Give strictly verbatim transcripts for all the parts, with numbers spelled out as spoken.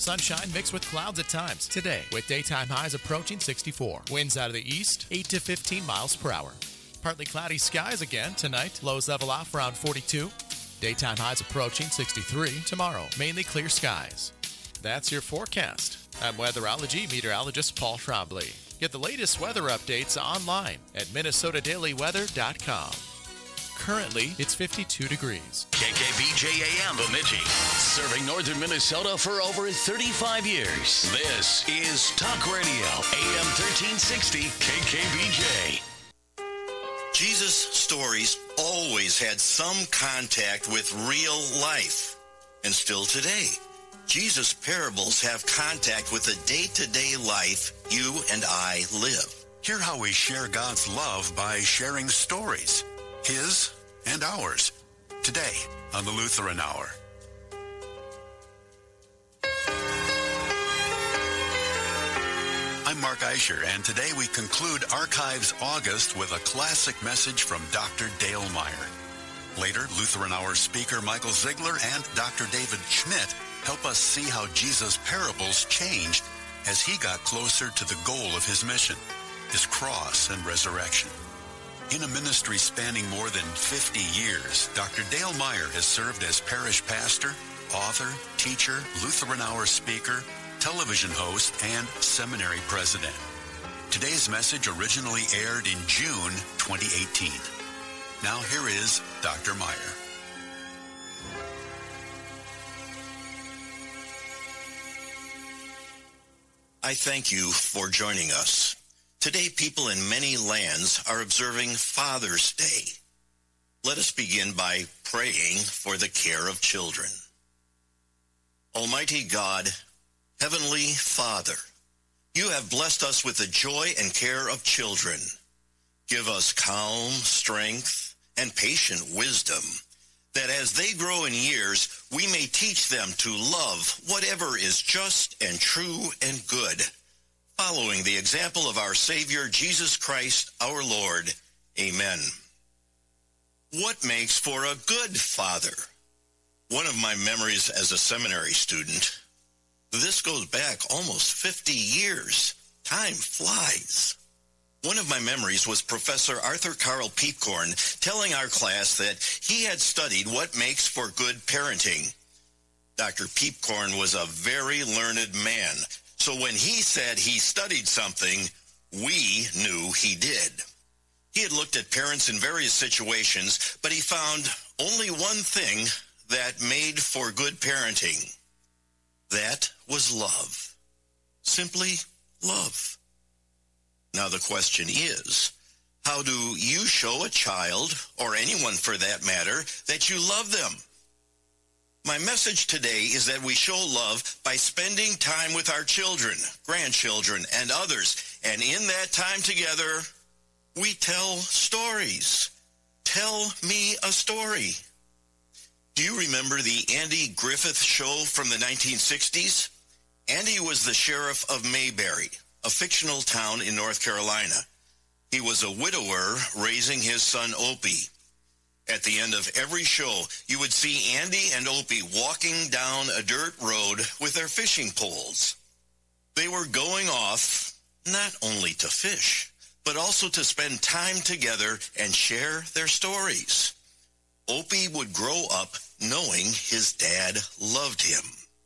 sunshine mixed with clouds at times today, with daytime highs approaching sixty-four. Winds out of the east, eight to fifteen miles per hour. Partly cloudy skies again tonight. Lows level off around forty-two. Daytime highs approaching sixty-three. Tomorrow, mainly clear skies. That's your forecast. I'm weatherology meteorologist Paul Trombley. Get the latest weather updates online at minnesota daily weather dot com. Currently, it's fifty-two degrees. K K B J A M Bemidji, serving northern Minnesota for over thirty-five years. This is Talk Radio, A M thirteen sixty, K K B J. Jesus' stories always had some contact with real life. And still today, Jesus' parables have contact with the day-to-day life you and I live. Hear how we share God's love by sharing stories. His and ours. Today on the Lutheran Hour. I'm Mark Eicher, and today we conclude Archives August with a classic message from Doctor Dale Meyer. Later, Lutheran Hour speaker Michael Ziegler and Doctor David Schmidt help us see how Jesus' parables changed as he got closer to the goal of his mission, his cross and resurrection. In a ministry spanning more than fifty years, Doctor Dale Meyer has served as parish pastor, author, teacher, Lutheran Hour speaker, television host, and seminary president. Today's message originally aired in June twenty eighteen. Now here is Doctor Meyer. I thank you for joining us. Today, people in many lands are observing Father's Day. Let us begin by praying for the care of children. Almighty God, Heavenly Father, you have blessed us with the joy and care of children. Give us calm, strength, and patient wisdom, that as they grow in years, we may teach them to love whatever is just and true and good, following the example of our Savior, Jesus Christ, our Lord. Amen. What makes for a good father? One of my memories as a seminary student, this goes back almost fifty years. Time flies. One of my memories was Professor Arthur Carl Peepcorn telling our class that he had studied what makes for good parenting. Doctor Peepcorn was a very learned man, so when he said he studied something, we knew he did. He had looked at parents in various situations, but he found only one thing that made for good parenting. That was love. Simply love. Now the question is, how do you show a child, or anyone for that matter, that you love them? My message today is that we show love by spending time with our children, grandchildren, and others. And in that time together, we tell stories. Tell me a story. Do you remember the Andy Griffith Show from the nineteen sixties? Andy was the sheriff of Mayberry, a fictional town in North Carolina. He was a widower raising his son Opie. At the end of every show, you would see Andy and Opie walking down a dirt road with their fishing poles. They were going off not only to fish, but also to spend time together and share their stories. Opie would grow up knowing his dad loved him.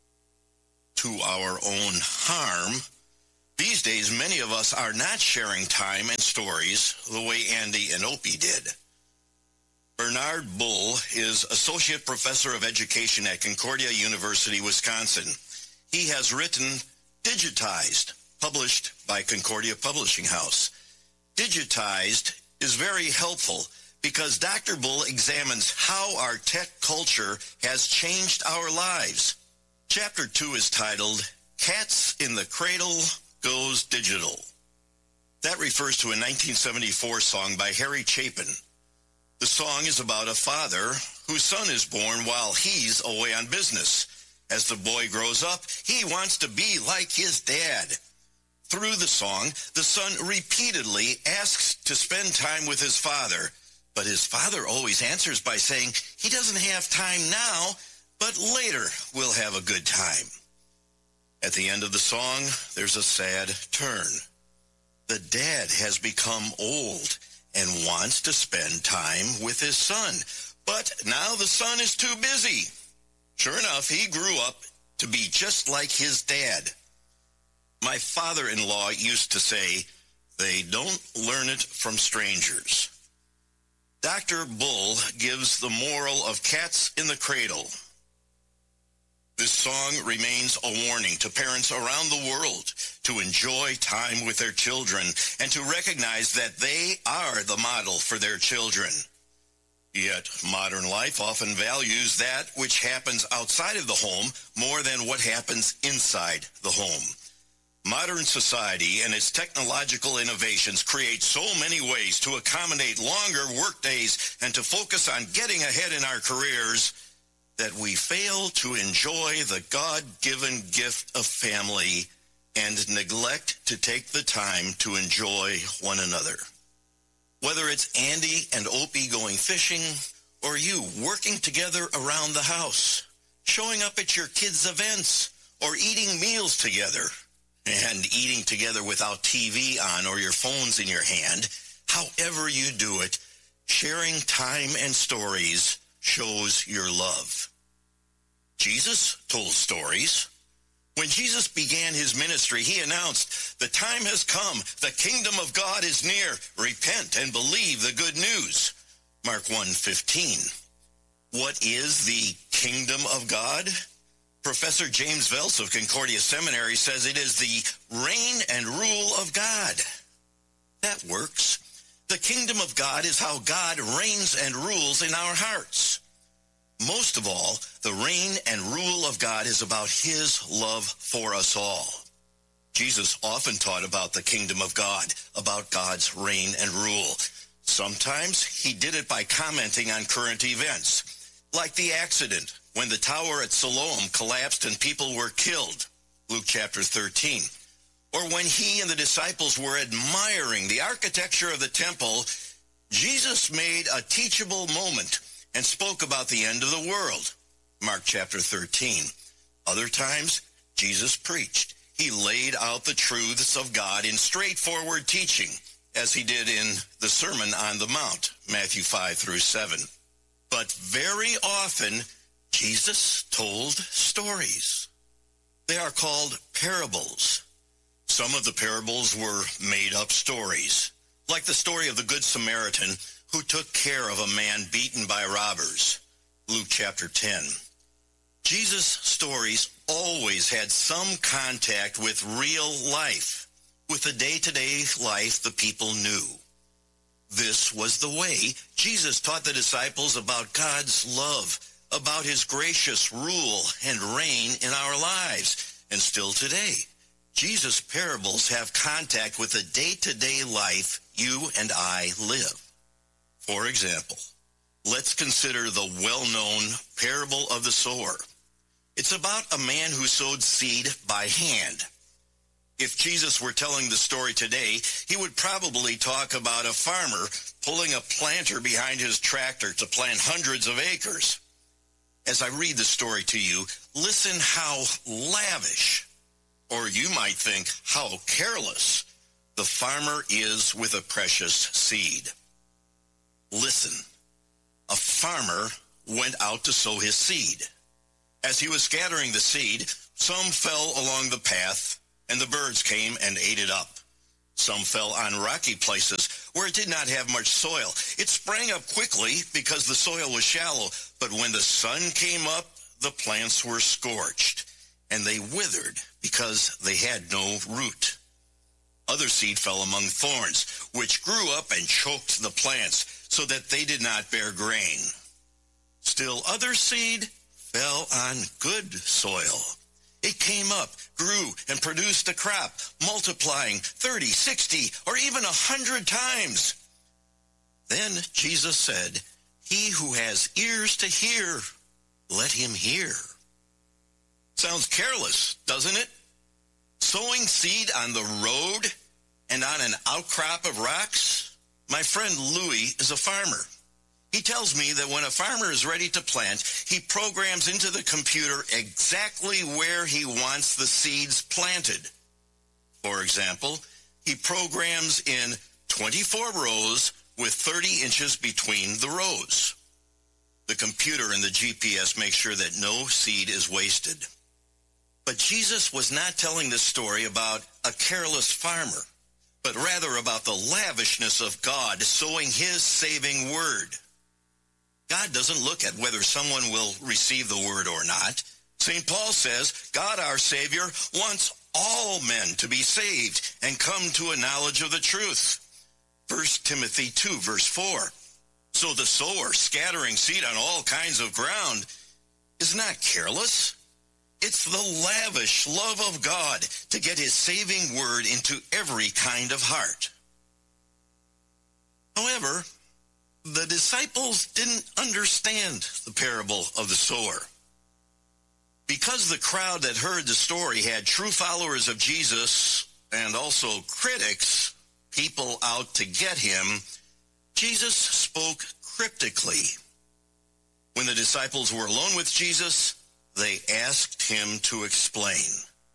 To our own harm, these days many of us are not sharing time and stories the way Andy and Opie did. Bernard Bull is Associate Professor of Education at Concordia University, Wisconsin. He has written Digitized, published by Concordia Publishing House. Digitized is very helpful because Doctor Bull examines how our tech culture has changed our lives. Chapter two is titled, Cats in the Cradle Goes Digital. That refers to a nineteen seventy-four song by Harry Chapin. The song is about a father whose son is born while he's away on business. As the boy grows up, he wants to be like his dad. Through the song, the son repeatedly asks to spend time with his father, but his father always answers by saying he doesn't have time now, but later we'll have a good time. At the end of the song, there's a sad turn. The dad has become old and wants to spend time with his son, but now the son is too busy. Sure enough, he grew up to be just like his dad. My father-in-law used to say, they don't learn it from strangers. Doctor Bull gives the moral of Cats in the Cradle. This song remains a warning to parents around the world to enjoy time with their children and to recognize that they are the model for their children. Yet modern life often values that which happens outside of the home more than what happens inside the home. Modern society and its technological innovations create so many ways to accommodate longer workdays and to focus on getting ahead in our careers that we fail to enjoy the God-given gift of family and neglect to take the time to enjoy one another. Whether it's Andy and Opie going fishing, or you working together around the house, showing up at your kids' events, or eating meals together, and eating together without T V on or your phones in your hand, however you do it, sharing time and stories shows your love. Jesus told stories. When Jesus began his ministry, he announced, "The time has come. The kingdom of God is near. Repent and believe the good news." Mark one fifteen. What is the kingdom of God? Professor James Vels of Concordia Seminary says it is the reign and rule of God. That works. The kingdom of God is how God reigns and rules in our hearts. Most of all, the reign and rule of God is about his love for us all. Jesus often taught about the kingdom of God, about God's reign and rule. Sometimes he did it by commenting on current events, like the accident when the tower at Siloam collapsed and people were killed, Luke chapter thirteen. Or when he and the disciples were admiring the architecture of the temple, Jesus made a teachable moment and spoke about the end of the world, Mark chapter thirteen. Other times, Jesus preached. He laid out the truths of God in straightforward teaching, as he did in the Sermon on the Mount, Matthew five through seven. But very often, Jesus told stories. They are called parables. Some of the parables were made-up stories, like the story of the Good Samaritan who took care of a man beaten by robbers, Luke chapter ten. Jesus' stories always had some contact with real life, with the day-to-day life the people knew. This was the way Jesus taught the disciples about God's love, about his gracious rule and reign in our lives. And still today, Jesus' parables have contact with the day-to-day life you and I live. For example, let's consider the well-known parable of the sower. It's about a man who sowed seed by hand. If Jesus were telling the story today, he would probably talk about a farmer pulling a planter behind his tractor to plant hundreds of acres. As I read the story to you, listen how lavish, or you might think how careless, the farmer is with a precious seed. Listen, a farmer went out to sow his seed. As he was scattering the seed, some fell along the path, and the birds came and ate it up. Some fell on rocky places where it did not have much soil. It sprang up quickly because the soil was shallow, but when the sun came up, the plants were scorched, and they withered because they had no root. Other seed fell among thorns, which grew up and choked the plants so that they did not bear grain. Still other seed fell on good soil. It came up, grew, and produced a crop, multiplying thirty, sixty, or even a hundred times. Then Jesus said, "He who has ears to hear, let him hear." Sounds careless, doesn't it? Sowing seed on the road and on an outcrop of rocks? My friend Louis is a farmer. He tells me that when a farmer is ready to plant, he programs into the computer exactly where he wants the seeds planted. For example, he programs in twenty-four rows with thirty inches between the rows. The computer and the G P S make sure that no seed is wasted. But Jesus was not telling this story about a careless farmer, but rather about the lavishness of God sowing his saving word. God doesn't look at whether someone will receive the word or not. Saint Paul says, God our Savior wants all men to be saved and come to a knowledge of the truth. First Timothy two, verse four. So the sower scattering seed on all kinds of ground is not careless. It's the lavish love of God to get his saving word into every kind of heart. However, the disciples didn't understand the parable of the sower. Because the crowd that heard the story had true followers of Jesus and also critics, people out to get him, Jesus spoke cryptically. When the disciples were alone with Jesus, they asked him to explain.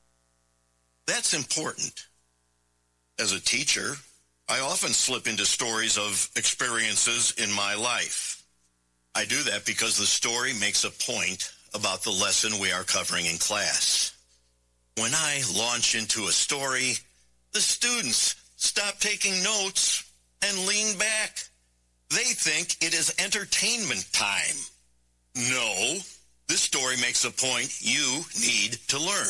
That's important. As a teacher, I often slip into stories of experiences in my life. I do that because the story makes a point about the lesson we are covering in class. When I launch into a story, the students stop taking notes and lean back. They think it is entertainment time. No, this story makes a point you need to learn.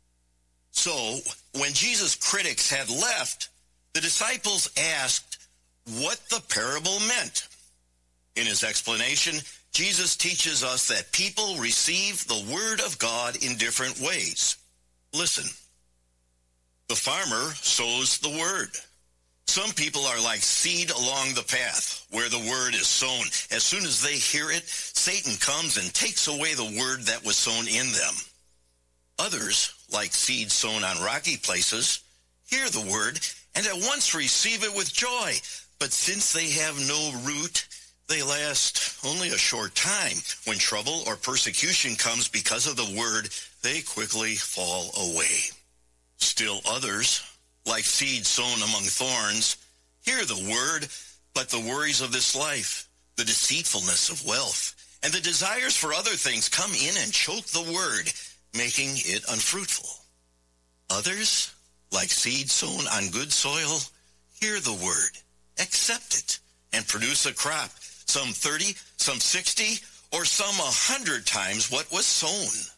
So, when Jesus' critics had left, the disciples asked what the parable meant. In his explanation, Jesus teaches us that people receive the word of God in different ways. Listen, the farmer sows the word. Some people are like seed along the path where the word is sown. As soon as they hear it, Satan comes and takes away the word that was sown in them. Others, like seed sown on rocky places, hear the word and at once receive it with joy. But since they have no root, they last only a short time. When trouble or persecution comes because of the word, they quickly fall away. Still others, like seed sown among thorns, hear the word, but the worries of this life, the deceitfulness of wealth, and the desires for other things come in and choke the word, making it unfruitful. Others, like seed sown on good soil, hear the word, accept it, and produce a crop, some thirty, some sixty, or some a hundred times what was sown.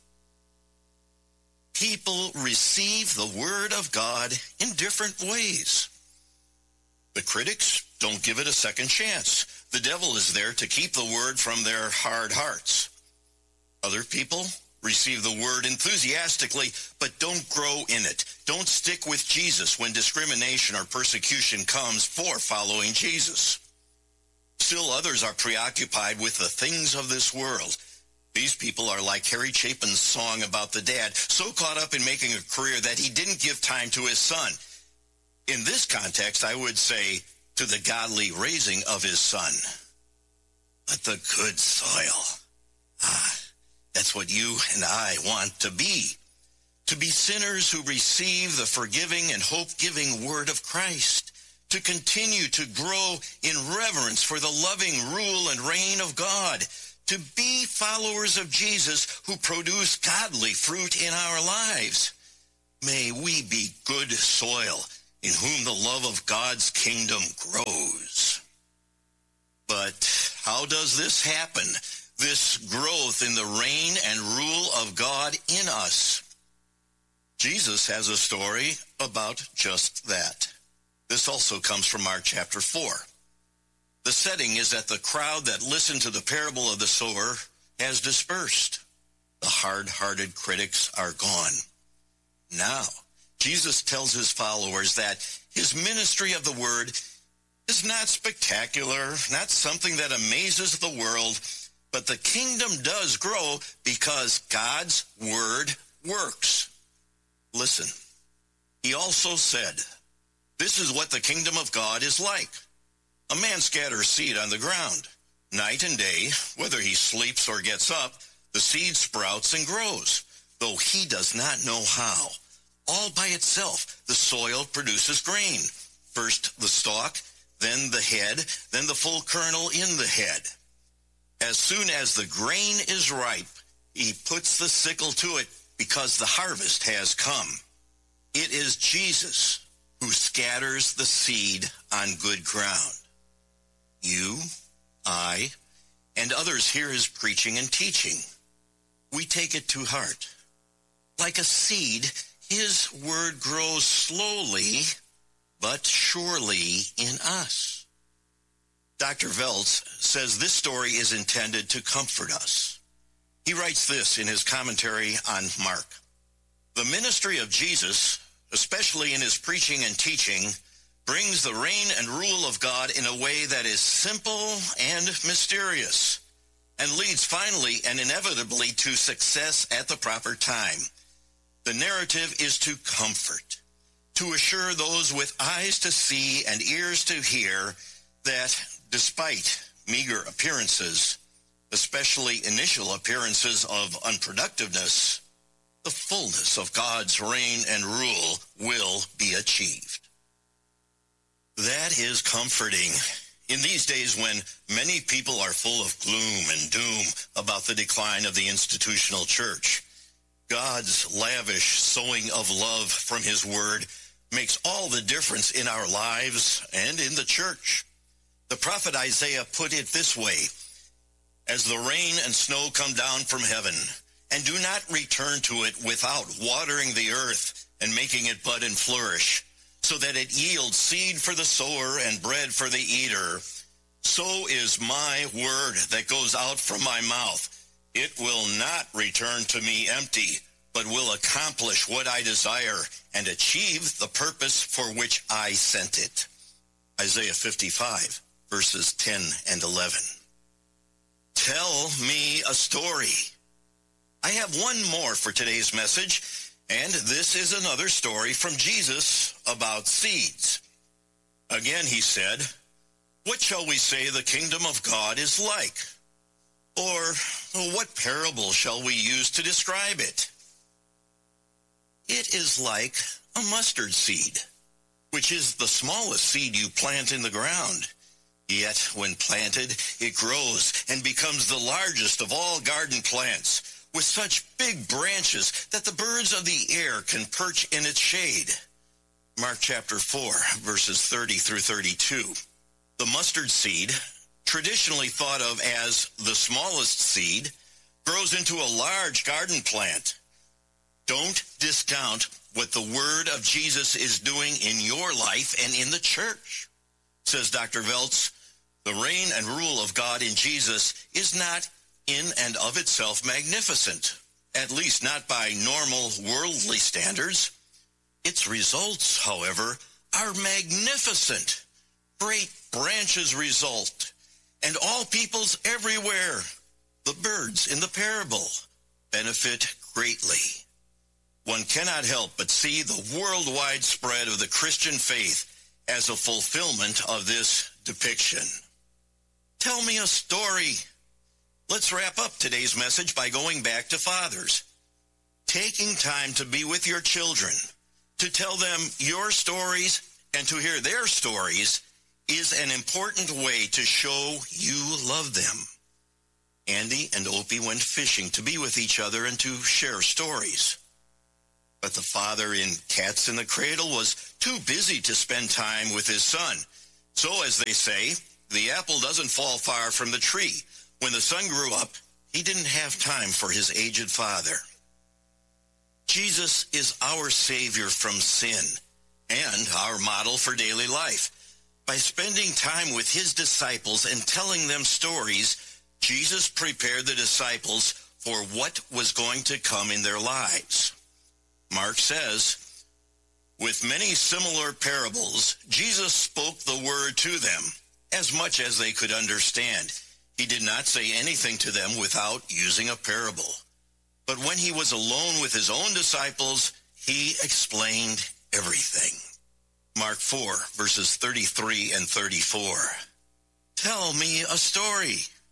People receive the word of God in different ways. The critics don't give it a second chance. The devil is there to keep the word from their hard hearts. Other people receive the word enthusiastically, but don't grow in it. Don't stick with Jesus when discrimination or persecution comes for following Jesus. Still others are preoccupied with the things of this world. These people are like Harry Chapin's song about the dad, so caught up in making a career that he didn't give time to his son. In this context, I would say, to the godly raising of his son. But the good soil, ah, that's what you and I want to be. To be sinners who receive the forgiving and hope-giving word of Christ. To continue to grow in reverence for the loving rule and reign of God. To be followers of Jesus who produce godly fruit in our lives. May we be good soil in whom the love of God's kingdom grows. But how does this happen? This growth in the reign and rule of God in us. Jesus has a story about just that. This also comes from Mark chapter four. The setting is that the crowd that listened to the parable of the sower has dispersed. The hard-hearted critics are gone. Now, Jesus tells his followers that his ministry of the word is not spectacular, not something that amazes the world, but the kingdom does grow because God's word works. Listen, he also said, this is what the kingdom of God is like. A man scatters seed on the ground. Night and day, whether he sleeps or gets up, the seed sprouts and grows, though he does not know how. All by itself, the soil produces grain. First the stalk, then the head, then the full kernel in the head. As soon as the grain is ripe, he puts the sickle to it because the harvest has come. It is Jesus who scatters the seed on good ground. You, I, and others hear his preaching and teaching. We take it to heart. Like a seed, his word grows slowly, but surely in us. Doctor Veltz says this story is intended to comfort us. He writes this in his commentary on Mark. The ministry of Jesus, especially in his preaching and teaching, brings the reign and rule of God in a way that is simple and mysterious, and leads finally and inevitably to success at the proper time. The narrative is to comfort, to assure those with eyes to see and ears to hear that despite meager appearances, especially initial appearances of unproductiveness, the fullness of God's reign and rule will be achieved. That is comforting. In these days when many people are full of gloom and doom about the decline of the institutional church, God's lavish sowing of love from his word makes all the difference in our lives and in the church. The prophet Isaiah put it this way: as the rain and snow come down from heaven, and do not return to it without watering the earth and making it bud and flourish, so that it yields seed for the sower and bread for the eater, so is my word that goes out from my mouth. It will not return to me empty, but will accomplish what I desire and achieve the purpose for which I sent it. Isaiah fifty-five, verses ten and eleven. Tell me a story. I have one more for today's message, and this is another story from Jesus about seeds. Again, he said, "What shall we say the kingdom of God is like? Or what parable shall we use to describe it? It is like a mustard seed, which is the smallest seed you plant in the ground. Yet when planted, it grows and becomes the largest of all garden plants, with such big branches that the birds of the air can perch in its shade." Mark chapter four, verses thirty through thirty-two. The mustard seed, traditionally thought of as the smallest seed, grows into a large garden plant. Don't discount what the word of Jesus is doing in your life and in the church. Says Doctor Veltz, the reign and rule of God in Jesus is not in and of itself magnificent, at least not by normal worldly standards. Its results, however, are magnificent. Great branches result, and all peoples everywhere, the birds in the parable, benefit greatly. One cannot help but see the worldwide spread of the Christian faith as a fulfillment of this depiction. Tell me a story. Let's wrap up today's message by going back to fathers. Taking time to be with your children, to tell them your stories and to hear their stories is an important way to show you love them. Andy and Opie went fishing to be with each other and to share stories. But the father in Cats in the Cradle was too busy to spend time with his son. So, as they say, the apple doesn't fall far from the tree. When the son grew up, he didn't have time for his aged father. Jesus is our Savior from sin and our model for daily life. By spending time with his disciples and telling them stories, Jesus prepared the disciples for what was going to come in their lives. Mark says, with many similar parables, Jesus spoke the word to them as much as they could understand. He did not say anything to them without using a parable. But when he was alone with his own disciples, he explained everything. Mark four, verses thirty-three and thirty-four. Tell me a story.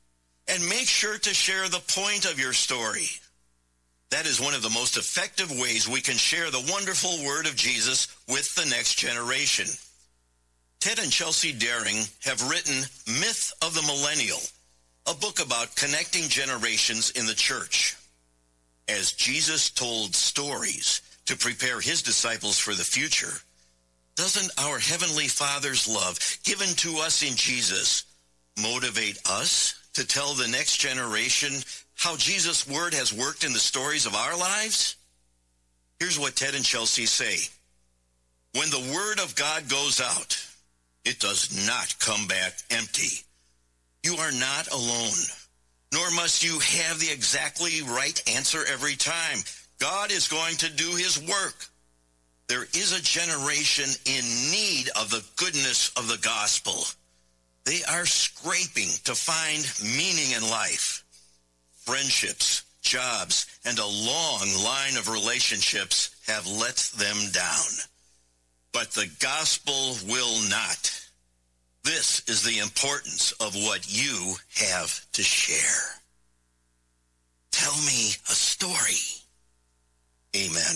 And make sure to share the point of your story. That is one of the most effective ways we can share the wonderful word of Jesus with the next generation. Ted and Chelsea Daring have written Myth of the Millennial, a book about connecting generations in the church. As Jesus told stories to prepare his disciples for the future, doesn't our Heavenly Father's love given to us in Jesus motivate us to tell the next generation how Jesus' word has worked in the stories of our lives? Here's what Ted and Chelsea say. When the word of God goes out, it does not come back empty. You are not alone, nor must you have the exactly right answer every time. God is going to do his work. There is a generation in need of the goodness of the gospel. They are scraping to find meaning in life. Friendships, jobs, and a long line of relationships have let them down. But the gospel will not. This is the importance of what you have to share. Tell me a story. Amen.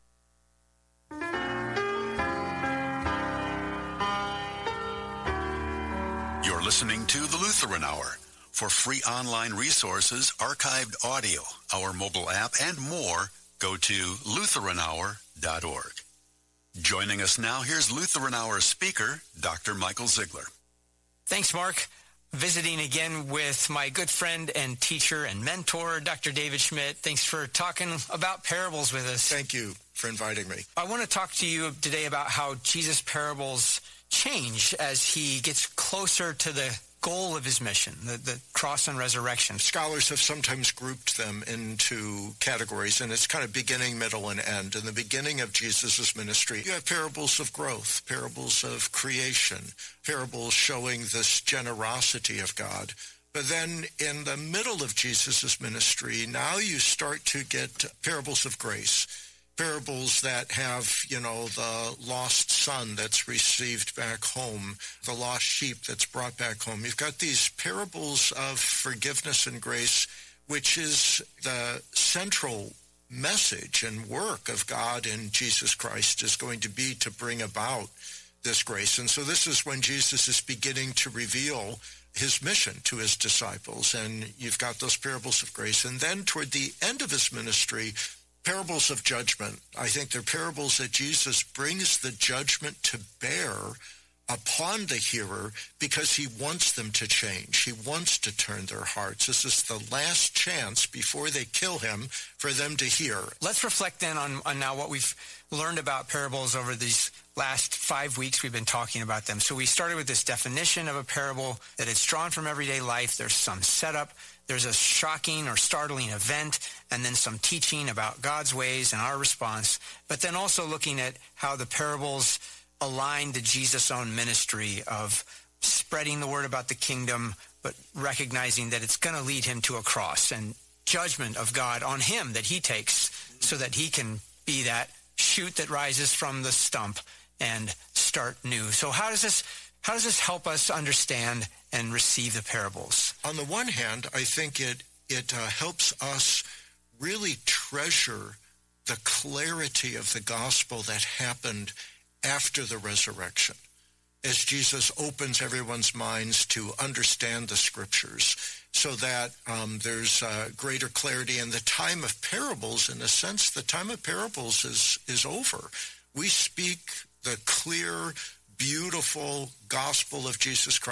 You're listening to the Lutheran Hour. For free online resources, archived audio, our mobile app, and more, go to lutheran hour dot org. Joining us now, here's Lutheran Hour speaker, Doctor Michael Ziegler. Thanks, Mark. Visiting again with my good friend and teacher and mentor, Doctor David Schmidt. Thanks for talking about parables with us. Thank you for inviting me. I want to talk to you today about how Jesus' parables change as he gets closer to the goal of his mission, the, the cross and resurrection. Scholars have sometimes grouped them into categories, and it's kind of beginning, middle, and end. In the beginning of Jesus' ministry, you have parables of growth, parables of creation, parables showing this generosity of God. But then in the middle of Jesus' ministry, now you start to get parables of grace, parables that have, you know, the lost son that's received back home, the lost sheep that's brought back home. You've got these parables of forgiveness and grace, which is the central message and work of God in Jesus Christ is going to be to bring about this grace. And so this is when Jesus is beginning to reveal his mission to his disciples. And you've got those parables of grace. And then toward the end of his ministry, parables of judgment. I think they're parables that Jesus brings the judgment to bear upon the hearer because he wants them to change. He wants to turn their hearts. This is the last chance before they kill him for them to hear. Let's reflect then on, on now what we've learned about parables over these last five weeks we've been talking about them. So we started with this definition of a parable, that it's drawn from everyday life. There's some setup. There's a shocking or startling event, and then some teaching about God's ways and our response, but then also looking at how the parables align to Jesus' own ministry of spreading the word about the kingdom, but recognizing that it's going to lead him to a cross and judgment of God on him that he takes so that he can be that shoot that rises from the stump and start new. So how does this How does this help us understand and receive the parables? On the one hand, I think it it uh, helps us really treasure the clarity of the gospel that happened after the resurrection, as Jesus opens everyone's minds to understand the scriptures so that um, there's uh, greater clarity. And the time of parables, in a sense, the time of parables is is over. We speak the clear, beautiful gospel of Jesus Christ.